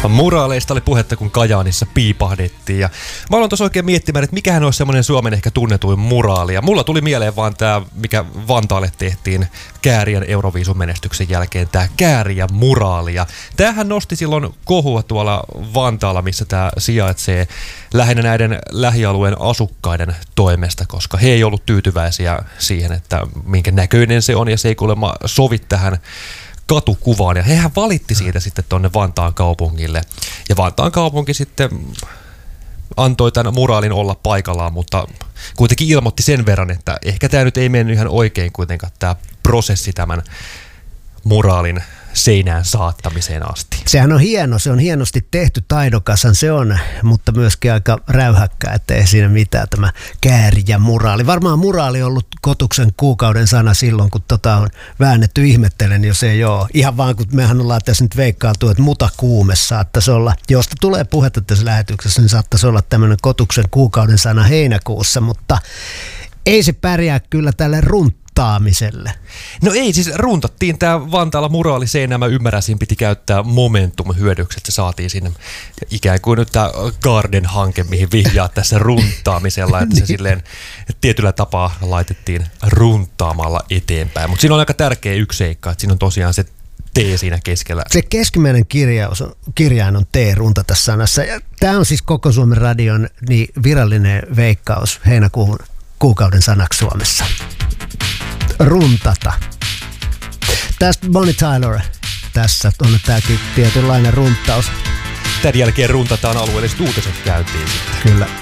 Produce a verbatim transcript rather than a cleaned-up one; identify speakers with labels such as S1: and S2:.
S1: Muraaleista oli puhetta, kun Kajaanissa piipahdettiin. Ja mä aloin tuossa oikein miettimään, että mikähän olisi semmoinen Suomen ehkä tunnetuin muraali. Ja mulla tuli mieleen vaan tämä, mikä Vantaalle tehtiin Kääriän Euroviisun menestyksen jälkeen, tämä Kääriän muraali. Ja tämähän nosti silloin kohua tuolla Vantaalla, missä tämä sijaitsee, lähinnä näiden lähialueen asukkaiden toimesta, koska he ei ollut tyytyväisiä siihen, että minkä näköinen se on, ja se ei kuulemma sovi tähän katukuvaan, ja hehän valitti siitä sitten tuonne Vantaan kaupungille. Ja Vantaan kaupunki sitten antoi tämän muraalin olla paikallaan, mutta kuitenkin ilmoitti sen verran, että ehkä tämä nyt ei mennyt ihan oikein kuitenkaan tämä prosessi tämän muraalin seinään saattamiseen asti.
S2: Sehän on hieno, se on hienosti tehty, taidokashan se on, mutta myöskin aika räyhäkkää, että ei siinä mitään tämä Kääriä muraali. Varmaan muraali on ollut Kotuksen kuukauden sana silloin, kun tota on väännetty, ihmettelen, jos ei ole. Ihan vaan, kun mehän ollaan tässä nyt veikkailtu, että mutakuume saattaisi olla, josta tulee puhetta tässä lähetyksessä, niin saattaisi olla tämmöinen Kotuksen kuukauden sana heinäkuussa, mutta ei se pärjää kyllä tälle runt taamiselle.
S1: No ei, siis runtattiin tämä Vantaalla muraali seinään, mä ymmärrän, siinä piti käyttää momentum hyödyksi, että se saatiin sinne ikään kuin nyt tämä Garden-hanke, mihin vihjaa tässä runtaamisella, että se silleen tietyllä tapaa laitettiin runtaamalla eteenpäin, mutta siinä on aika tärkeä yksi seikka, että siinä on tosiaan se T siinä keskellä.
S2: Se keskimmäinen kirjaus, kirjain on T runtata sanassa, ja tämä on siis Koko Suomen radion niin virallinen veikkaus heinäkuun kuukauden sanaksi Suomessa. Runtata. Tästä Bonnie Tyler. Tässä on tämäkin tietynlainen runtaus.
S1: Tämän jälkeen runtataan alueelliset uutiset käyntiin sitten.
S2: Kyllä.